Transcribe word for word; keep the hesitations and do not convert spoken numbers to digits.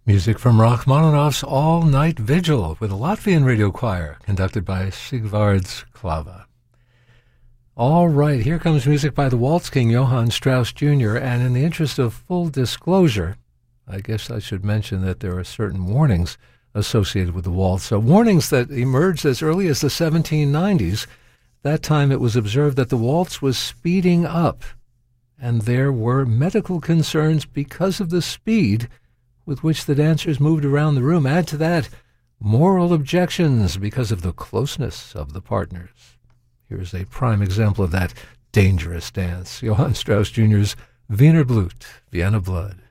Music from Rachmaninoff's All Night Vigil with a Latvian radio choir conducted by Sigvards Klava. All right, here comes music by the Waltz King Johann Strauss Junior, and in the interest of full disclosure, I guess I should mention that there are certain warnings associated with the waltz. So warnings that emerged as early as the seventeen nineties. That time it was observed that the waltz was speeding up, and there were medical concerns because of the speed with which the dancers moved around the room. Add to that moral objections because of the closeness of the partners. Here's a prime example of that dangerous dance. Johann Strauss Junior's Wiener Blut, Vienna Blood.